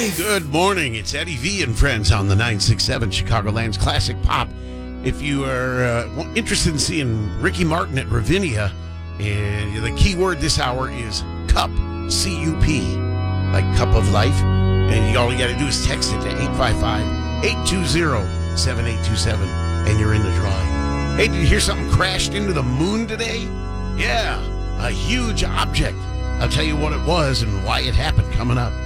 Good morning. It's Eddie V and friends on the 967 Chicagoland's Classic Pop. If you are interested in seeing Ricky Martin at Ravinia, and the key word this hour is cup, C-U-P, like cup of life. And all you got to do is text it to 855-820-7827, and you're in the drawing. Hey, did you hear something crashed into the moon today? Yeah, a huge object. I'll tell you what it was and why it happened coming up.